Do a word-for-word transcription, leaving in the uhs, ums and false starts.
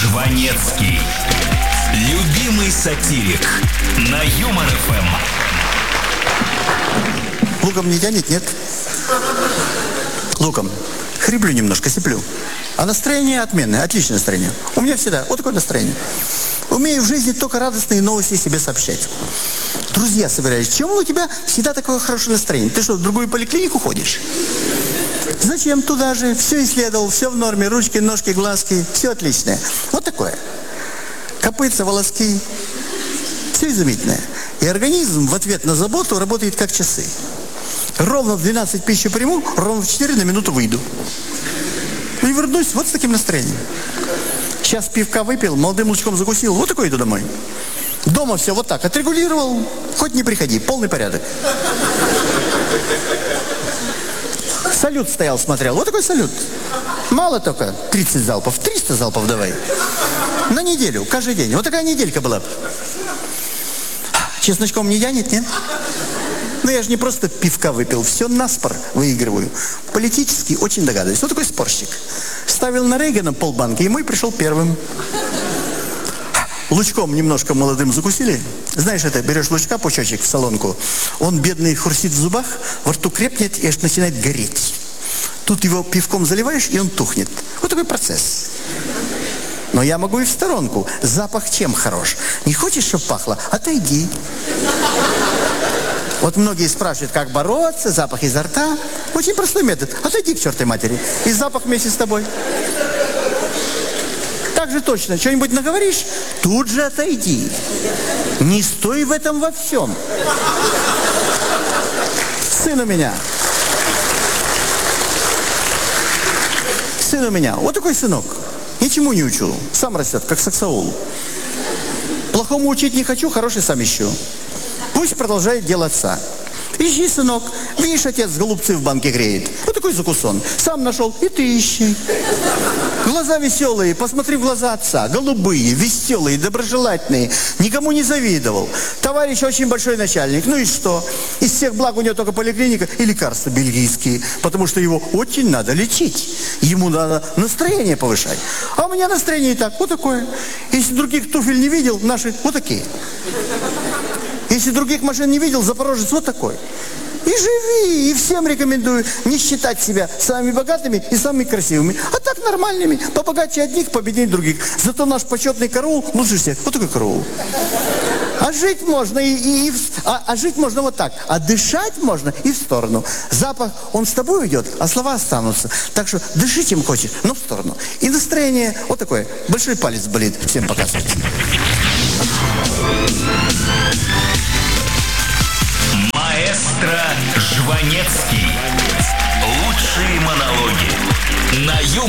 Жванецкий. Любимый сатирик. На Юмор эф эм. Луком не тянет, нет? Луком. Хриплю немножко, сиплю. А настроение отменное, отличное настроение. У меня всегда вот такое настроение. Умею в жизни только радостные новости себе сообщать. Друзья собирались. Чем у тебя всегда такое хорошее настроение? Ты что, в другую поликлинику ходишь? Зачем? Туда же. Все исследовал, все в норме. Ручки, ножки, глазки. Все отличное. Вот такое. Копытца, волоски. Все изумительное. И организм в ответ на заботу работает как часы. Ровно в двенадцать пищу приму, ровно в четыре на минуту выйду. И вернусь вот с таким настроением. Сейчас пивка выпил, молодым лучком закусил. Вот такой иду домой. Дома все вот так отрегулировал. Хоть не приходи, полный порядок. Салют стоял, смотрел. Вот такой салют. Мало только тридцать залпов, триста залпов давай. На неделю, каждый день. Вот такая неделька была. Чесночком не тянет, нет? Ну я же не просто пивка выпил, все наспор выигрываю. Политически очень догадываюсь. Вот такой спорщик. Ставил на Рейгана полбанки, и мой пришел первым. Лучком немножко молодым закусили. Знаешь, это, берешь лучка, пучочек в солонку. Он, бедный, хрустит в зубах, во рту крепнет и аж начинает гореть. Тут его пивком заливаешь, и он тухнет. Вот такой процесс. Но я могу и в сторонку. Запах чем хорош? Не хочешь, чтобы пахло? Отойди. Вот многие спрашивают, как бороться, запах изо рта. Очень простой метод. Отойди к чертой матери. И запах вместе с тобой. Так же точно. Что-нибудь наговоришь, тут же отойди. Не стой в этом во всем. Сын у меня. Сын у меня. Вот такой сынок. Ничему не учу. Сам растет, как саксаул. Плохому учить не хочу, хороший сам ищу. Пусть продолжает дело отца. Ищи, сынок. Видишь, отец голубцы в банке греет. Вот такой закусон. Сам нашел, и ты ищи. Глаза веселые, посмотри в глаза отца. Голубые, веселые, доброжелательные. Никому не завидовал. Товарищ очень большой начальник. Ну и что? Из всех благ у него только поликлиника и лекарства бельгийские. Потому что его очень надо лечить. Ему надо настроение повышать. А у меня настроение и так, вот такое. Если других туфель не видел, наши вот такие. Если других машин не видел, запорожец вот такой. И живи, и всем рекомендую не считать себя самыми богатыми и самыми красивыми, а так нормальными, побогаче одних, победнее других. Зато наш почетный караул лучше всех. Вот такой караул. А жить можно и, и, и а, а жить можно вот так. А дышать можно и в сторону. Запах, он с тобой уйдет, а слова останутся. Так что дыши чем хочешь, но в сторону. И настроение вот такое. Большой палец болит. Всем показывать. Маэстро Жванецкий.